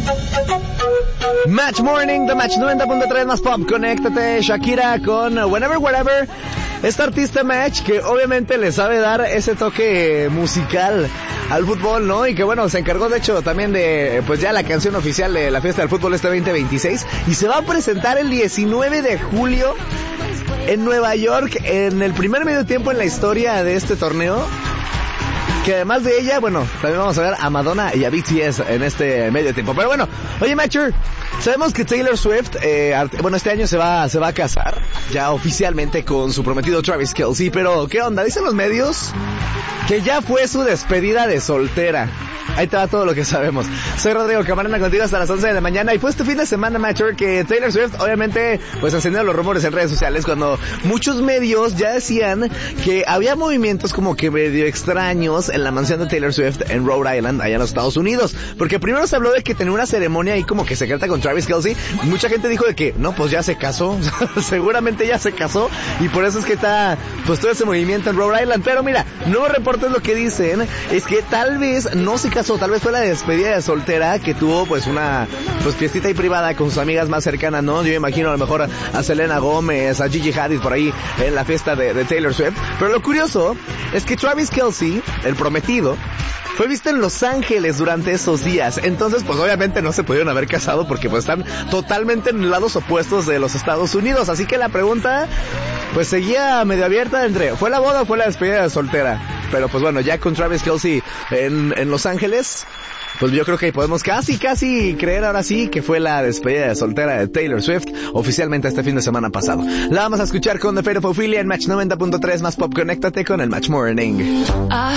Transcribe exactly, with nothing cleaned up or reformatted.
Match Morning, The Match noventa punto tres más pop. Conéctate, Shakira con Whenever, Wherever. Esta artista Match que obviamente le sabe dar ese toque musical al fútbol, ¿no? Y que bueno, se encargó de hecho también de, pues ya la canción oficial de la fiesta del fútbol este veinte veintiséis. Y se va a presentar el diecinueve de julio en Nueva York, en el primer medio tiempo en la historia de este torneo. Que además de ella, bueno, también vamos a ver a Madonna y a B T S en este medio tiempo. Pero bueno, oye, Matcher, sabemos que Taylor Swift, eh, bueno, este año se va, se va a casar, ya oficialmente con su prometido Travis Kelce, pero ¿qué onda? Dicen los medios que ya fue su despedida de soltera. Ahí te va todo lo que sabemos. Soy Rodrigo Camarena, contigo hasta las once de la mañana. Y fue este fin de semana, Matcher, que Taylor Swift obviamente pues encendió los rumores en redes sociales cuando muchos medios ya decían que había movimientos como que medio extraños en la mansión de Taylor Swift en Rhode Island, allá en los Estados Unidos. Porque primero se habló de que tenía una ceremonia ahí como que secreta con Travis Kelce. Mucha gente dijo de que, no, pues ya se casó. Seguramente ya se casó. Y por eso es que está pues todo ese movimiento en Rhode Island. Pero mira, nuevos reportes lo que dicen es que tal vez no se casó, tal vez fue la despedida de soltera que tuvo pues una pues fiestita y privada con sus amigas más cercanas, ¿no? Yo me imagino a lo mejor a, a Selena Gómez, a Gigi Hadid por ahí en la fiesta de, de Taylor Swift. Pero lo curioso es que Travis Kelce, el prometido, fue visto en Los Ángeles durante esos días. Entonces, pues obviamente no se pudieron haber casado porque pues están totalmente en lados opuestos de los Estados Unidos. Así que la pregunta pues seguía medio abierta entre ¿fue la boda o fue la despedida de soltera? Pero pues bueno, ya con Travis Kelce en, en Los Ángeles, pues yo creo que podemos casi, casi creer ahora sí que fue la despedida de soltera de Taylor Swift oficialmente este fin de semana pasado. La vamos a escuchar con The Fate of Ophelia en Match noventa punto tres más pop. Conéctate con el Match Morning. I